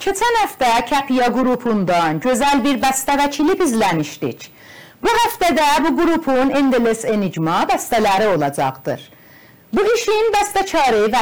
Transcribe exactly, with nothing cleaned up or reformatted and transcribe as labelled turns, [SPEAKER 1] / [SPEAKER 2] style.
[SPEAKER 1] Keçən həftə Kəpiya qrupundan gözəl bir bəstə və klip izləmişdik. Bu həftədə bu qrupun Endless Enigma bəstələri olacaqdır. Bu işin bəstəkarı və